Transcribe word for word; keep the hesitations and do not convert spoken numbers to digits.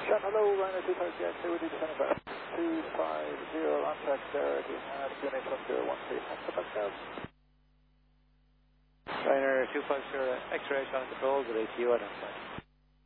Shut hello, Liner two five zero, two descending for two five zero, on track there, to have Q N H one zero one three, hexapascals. Liner two five zero, X-ray, Channel Control, with A T U, identified.